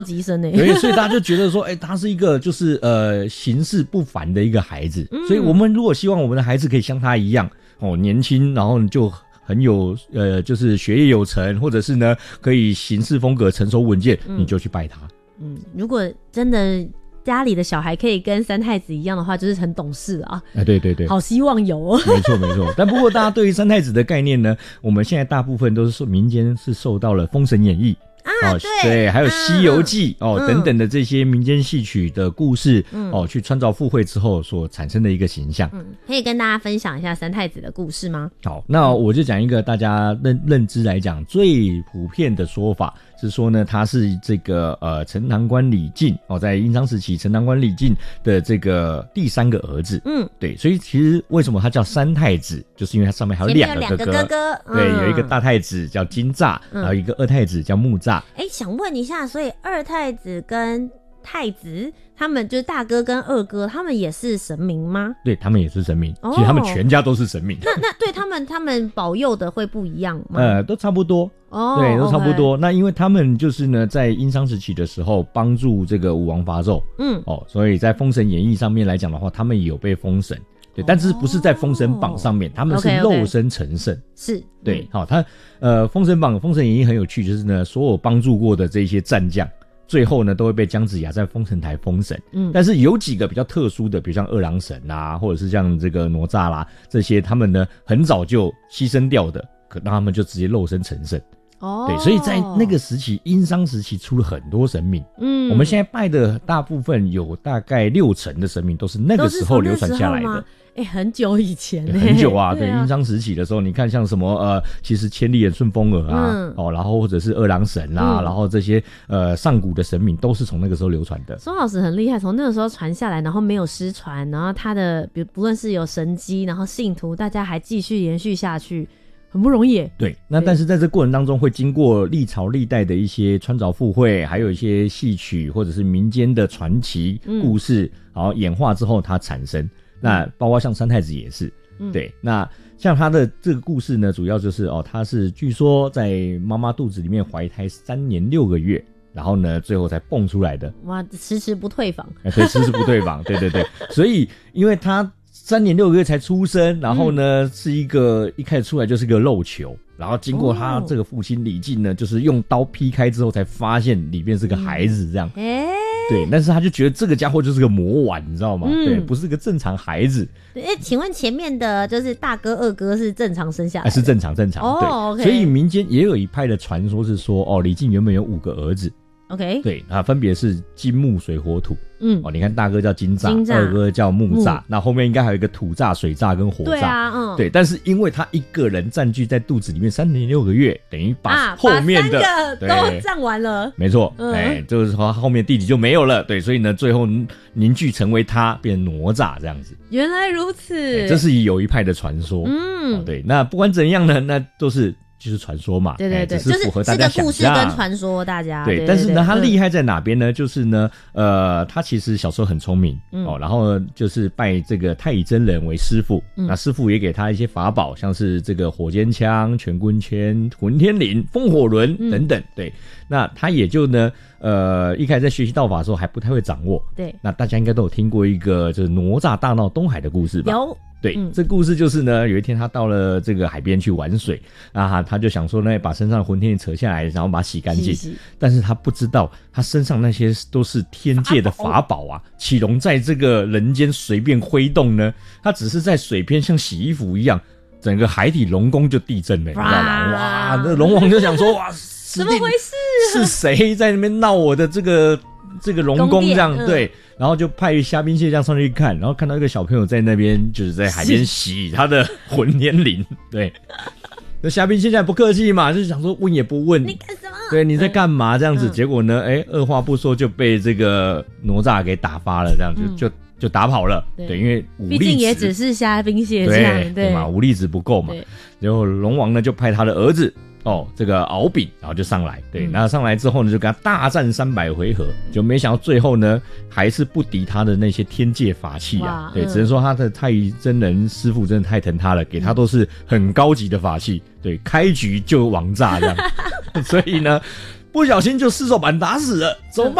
级生欸。 对，所以大家就觉得说，他是一个就是行事不凡的一个孩子。所以我们如果希望我们的孩子可以像他一样年轻，然后就很有就是学业有成，或者是呢可以行事风格成熟稳健，你就去拜他。 如果真的家里的小孩可以跟三太子一样的话，就是很懂事啊。 对对对， 好希望有哦。 没错没错。但不过大家对于三太子的概念呢，我们现在大部分都是说民间是受到了《封神演义》对，还有《西游记》等等的这些民间戏曲的故事去穿凿附会之后所产生的一个形象。 可以跟大家分享一下三太子的故事吗？ 好，那我就讲一个大家认知来讲最普遍的说法是说呢，他是这个陈塘关李靖在殷商时期陈塘关李靖的这个第3个儿子。对，所以其实为什么他叫三太子，就是因为他上面还有2个哥哥。对，有一个大太子叫金吒，还有一个二太子叫木吒。 想问一下，所以二太子跟太子他们就是大哥跟二哥，他们也是神明吗？ 对，他们也是神明，其实他们全家都是神明。 那对他们保佑的会不一样吗？ 都差不多。对，都差不多。那因为他们就是呢，在殷商时期的时候帮助这个武王伐纣，所以在《封神演义》上面来讲的话，他们也有被封神。对，但是不是在封神榜上面，他们是肉身成圣。 是， 对，他封神榜《封神演义》很有趣，就是呢，所有帮助过的这些战将，最后呢都会被姜子牙在封神台封神。但是有几个比较特殊的，比如像二郎神啊，或者是像这个哪吒啦，这些他们呢很早就牺牲掉的，那他们就直接肉身成圣。对，所以在那个时期，殷商时期出了很多神明。我们现在拜的大部分有大概60%的神明都是那个时候流传下来的。 很久以前很久啊。对，殷商时期的时候，你看像什么其实千里眼顺风耳啊，然后或者是二郎神啊，然后这些上古的神明都是从那个时候流传的。 松老师很厉害，从那个时候传下来，然后没有失传，然后他的不论是有神迹，然后信徒大家还继续延续下去，很不容易耶。 对，那但是在这过程当中会经过历朝历代的一些穿凿附会，还有一些戏曲或者是民间的传奇故事，然后演化之后它产生。那包括像三太子也是。对，那像他的这个故事呢，主要就是他是据说在妈妈肚子里面怀胎3年6个月，然后呢最后才蹦出来的。 哇，迟迟不退房。 对，迟迟不退房。对对对，所以因为他3年6个月才出生，然后呢是一开始出来就是个肉球，然后经过他这个父亲李靖呢，就是用刀劈开之后才发现里面是个孩子这样。对，但是他就觉得这个家伙就是个魔丸，你知道吗？对，不是个正常孩子。 请问前面的就是大哥二哥是正常生下来的？ 是正常。对，所以民间也有一派的传说是说，李靖原本有5个儿子。对，分别是金木水火土。你看大哥叫金吒，二哥叫木吒，那后面应该还有一个土吒、水吒跟火吒。对，但是因为他一个人占据在肚子里面3年6个月，等于把后面的 3个都占完了。 没错，就是说他后面弟弟就没有了。对，所以呢，最后凝聚成为他，变成哪吒这样子。 原来如此， 这是有一派的传说。对，那不管怎样呢，那都是。就是传说嘛， 对， 只是符合大家想象。 是个故事跟传说，大家对。 但是呢，他厉害在哪边呢？就是呢，他其实小时候很聪明然后就是拜这个太乙真人为师傅，那师傅也给他一些法宝，像是这个火尖枪、乾坤圈、混天绫、风火轮等等。对，那他也就呢，一开始在学习道法的时候还不太会掌握。对，那大家应该都有听过一个就是哪吒大闹东海的故事吧？有。对，这故事就是呢，有一天他到了这个海边去玩水，那他就想说呢，把身上的混天绫扯下来，然后把它洗干净。但是他不知道，他身上那些都是天界的法宝啊，岂容在这个人间随便挥动呢？他只是在水边像洗衣服一样，整个海底龙宫就地震了，你知道吗？哇，那龙王就想说，哇， 怎么回事？ 是谁在那边闹我的这个龙宫这样？对。然后就派虾兵蟹将上去看，然后看到一个小朋友在那边就是在海边洗他的混天绫。对，那虾兵蟹将不客气嘛，就想说问也不问， 你干什么？ 对，你在干嘛这样子？结果呢，二话不说就被这个哪吒给打发了，这样就打跑了。对，因为武力值毕竟也只是虾兵蟹将， 对嘛，武力值不够嘛。然后龙王呢就派他的儿子。这个敖丙，然后就上来，对，那上来之后呢，就跟他大战300回合，就没想到最后呢，还是不敌他的那些天界法器啊，对，只能说他的太乙真人师傅真的太疼他了，给他都是很高级的法器，对，开局就王炸这样，所以呢， 不小心就失手把人打死了，怎么办？